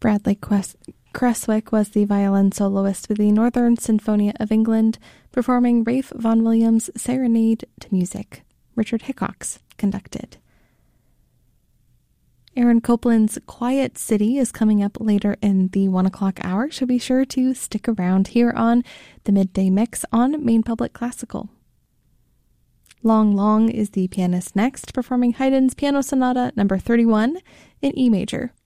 Bradley Creswick was the violin soloist with the Northern Sinfonia of England, performing Ralph Vaughan Williams' Serenade to Music. Richard Hickox conducted. Aaron Copland's Quiet City is coming up later in the 1 o'clock hour, so be sure to stick around here on the Midday Mix on Maine Public Classical. Long Long is the pianist next, performing Haydn's Piano Sonata No. 31 in E major.